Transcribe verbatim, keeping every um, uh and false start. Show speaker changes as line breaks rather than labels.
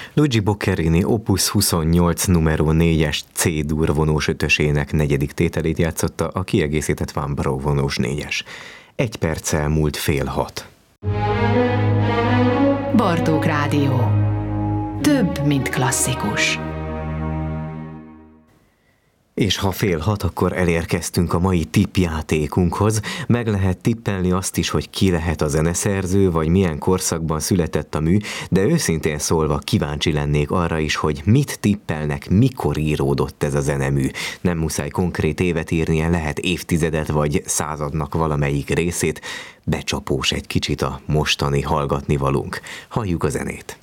Luigi Boccherini Opus huszonnyolc numero négyes C-dur vonós ötösének negyedik tételét játszotta a kiegészített Van Brau vonós négyes. Egy perccel múlt fél hat.
Bartók Rádió. Több, mint klasszikus.
És ha fél hat, akkor elérkeztünk a mai tippjátékunkhoz. Meg lehet tippelni azt is, hogy ki lehet a zeneszerző, vagy milyen korszakban született a mű, de őszintén szólva kíváncsi lennék arra is, hogy mit tippelnek, mikor íródott ez a zenemű. Nem muszáj konkrét évet írnia, lehet évtizedet vagy századnak valamelyik részét. Becsapós egy kicsit a mostani hallgatnivalónk. Halljuk a zenét.